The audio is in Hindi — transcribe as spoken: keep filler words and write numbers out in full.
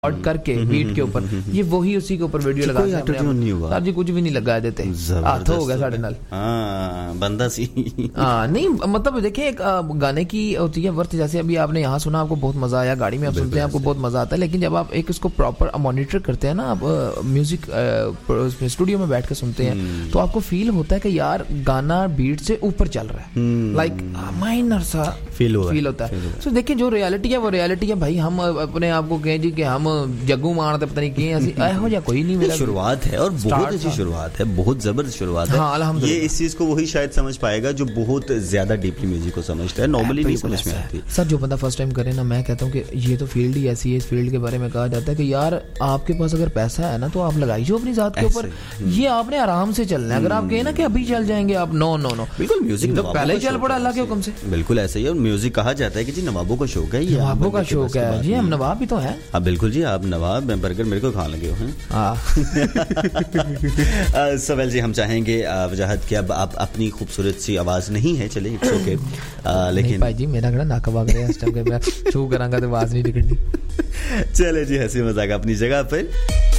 रिकॉर्ड करके बीट के ऊपर ये वही उसी के ऊपर वीडियो लगा कोई ऑटोट्यून नहीं हुआ सर जी, कुछ भी नहीं लगा देते। हाथ हो गया साढ़े नाल हां बंदा सी हां नहीं मतलब देखिए एक गाने की होती है वर्थ, जैसे अभी आपने यहाँ सुना आपको बहुत मजा आया, गाड़ी में आप सुनते हैं आपको बहुत मजा आता है, लेकिन जब आप एक इसको प्रॉपर मॉनिटर करते हैं ना, आप म्यूजिक स्टूडियो में बैठ के सुनते हैं तो आपको फील होता है कि यार गाना बीट से ऊपर चल रहा है, लाइक माइनर सा फील फील होता है। तो देखिए जो रियलिटी है वो रियलिटी है भाई। हम अपने आप को कहें जी कि हम जग्गू मारते पता नहीं किए ऐसी ऐहो या कोई नहीं, मेरा शुरुआत है और बहुत अच्छी शुरुआत है, बहुत जबरदस्त शुरुआत है। हाँ, ये इस चीज को वही शायद समझ पाएगा जो बहुत ज्यादा डीपली म्यूजिक को समझता है, नॉर्मली नहीं समझ में आती। सर जो बंदा फर्स्ट टाइम करे ना, मैं कहता हूँ कि ये तो फील्ड ही ऐसी है, इस फील्ड के बारे में कहा जाता है कि यार आपके पास अगर पैसा है ना तो आप लगाइए अपनी जात के ऊपर, ये आपने आराम से चलना है। अगर आप कहे ना कि अभी चल जाएंगे आप, नो नो नो बिल्कुल, म्यूजिक तो पहले ही चल पड़ा अल्लाह के हुक्म से, बिल्कुल ऐसा ही है। और म्यूजिक कहा जाता है कि जी नवाबों का शौक है, ये नवाबों का शौक है जी, हम नवाब भी तो हैं। हाँ बिल्कुल जी, आप नवाब बर्गर मेरे को खाने लगे हो हैं। सवेल जी हम चाहेंगे वजाहत कि अब आप अपनी खूबसूरत सी आवाज नहीं है, चले इट्स ओके, लेकिन भाई जी मेरा घड़ा नाका भाग रहा है इस टाइम, मैं छू करांगा तो आवाज नहीं निकलनी। चले जी, हंसी मजाक अपनी जगह पर।